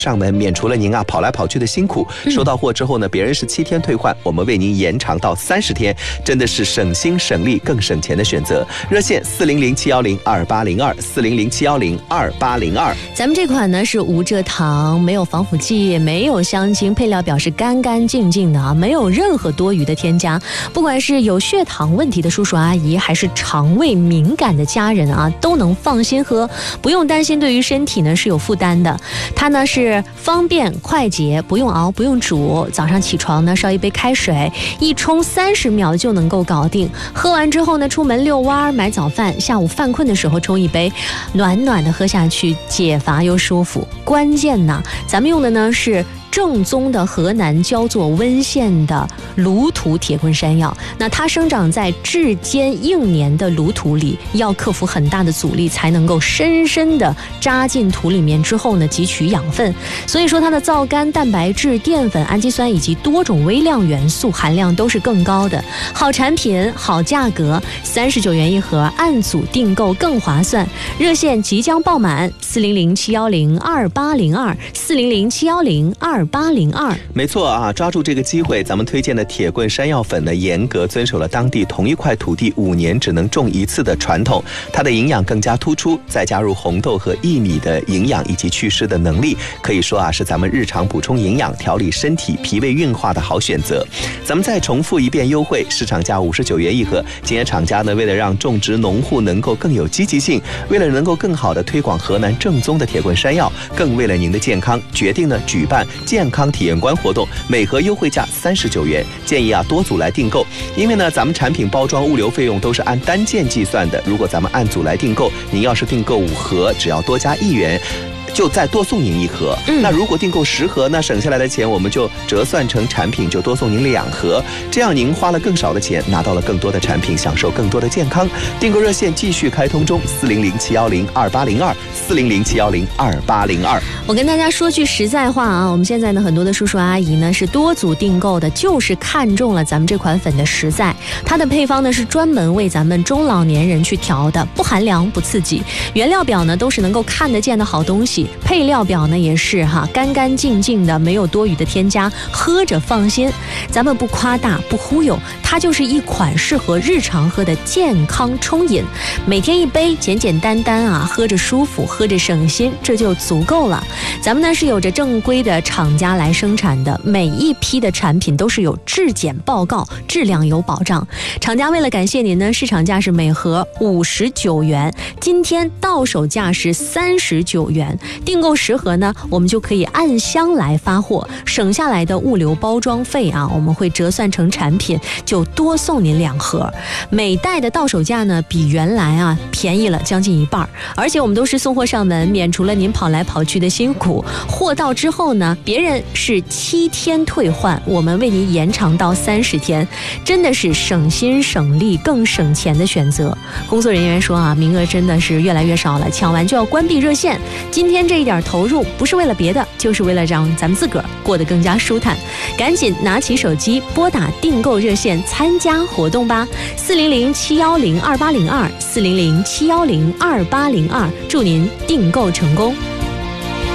上门免除了您跑来跑去的辛苦，收到货之后呢，别人是7天退换，我们为您延长到30天，真的是省心省力更省钱的选择。热线400-710-2802，400-710-2802。 咱们这款呢是无蔗糖，没有防腐剂，没有香精，配料表是干干净净的啊，没有任何多余的添加。不管是有血糖问题的叔叔阿姨，还是肠胃敏感的家人啊，都能放心喝，不用担心对于身体呢是有负担的。它呢是方便快捷，不用熬不用煮，早上起床呢烧一杯开水，一冲30秒就能够搞定。喝完之后呢，出门遛弯买早饭，下午犯困的时候冲一杯，暖暖的喝下去，解乏又舒服。关键呢，咱们用的呢是正宗的河南焦作温县的芦土铁棍山药，那它生长在质坚硬黏的芦土里，要克服很大的阻力，才能够深深的扎进土里面之后呢，汲取养分。所以说它的皂苷、蛋白质、淀粉、氨基酸以及多种微量元素含量都是更高的。好产品，好价格，39元一盒，按组订购更划算。热线即将爆满，400-710-2802，400-710-2802。 没错啊，抓住这个机会，咱们推荐的铁棍山药粉呢，严格遵守了当地同一块土地5年只能种一次的传统，它的营养更加突出，再加入红豆和薏米的营养以及祛湿的能力，可以说啊是咱们日常补充营养、调理身体、脾胃运化的好选择。咱们再重复一遍优惠，市场价59元一盒。今天厂家呢，为了让种植农户能够更有积极性，为了能够更好的推广河南正宗的铁棍山药，更为了您的健康，决定呢举办健康体验馆活动，每盒优惠价39元，建议啊多组来订购，因为呢咱们产品包装物流费用都是按单件计算的，如果咱们按组来订购，您要是订购5盒，只要多加1元。就再多送您1盒，那如果订购10盒，那省下来的钱我们就折算成产品，就多送您2盒，这样您花了更少的钱，拿到了更多的产品，享受更多的健康。订购热线继续开通中，400-710-2802，400-710-2802。 我跟大家说句实在话啊，我们现在呢很多的叔叔阿姨呢是多组订购的，就是看中了咱们这款粉的实在，它的配方呢是专门为咱们中老年人去调的，不寒凉不刺激，原料表呢都是能够看得见的好东西，配料表呢也是干干净净的，没有多余的添加，喝着放心。咱们不夸大不忽悠，它就是一款适合日常喝的健康冲饮，每天一杯，简简单单啊，喝着舒服，喝着省心，这就足够了。咱们呢是有着正规的厂家来生产的，每一批的产品都是有质检报告，质量有保障。厂家为了感谢您呢，市场价是每盒59元，今天到手价是39元，订购10盒呢，我们就可以按箱来发货，省下来的物流包装费啊，我们会折算成产品，就多送您2盒。每袋的到手价呢，比原来啊便宜了将近1半，而且我们都是送货上门，免除了您跑来跑去的辛苦。货到之后呢，别人是7天退换，我们为您延长到30天，真的是省心省力更省钱的选择。工作人员说啊，名额真的是越来越少了，抢完就要关闭热线。今天这一点投入不是为了别的，就是为了让咱们自个儿过得更加舒坦。赶紧拿起手机拨打订购热线参加活动吧，400-710-2802，400-710-2802，祝您订购成功。